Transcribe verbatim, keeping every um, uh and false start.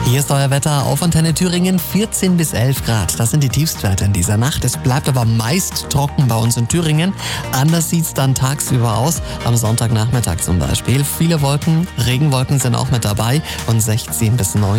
Hier ist euer Wetter auf Antenne Thüringen, vierzehn bis elf Grad. Das sind die Tiefstwerte in dieser Nacht. Es bleibt aber meist trocken bei uns in Thüringen. Anders sieht es dann tagsüber aus, am Sonntagnachmittag zum Beispiel. Viele Wolken, Regenwolken sind auch mit dabei und sechzehn bis neunzehn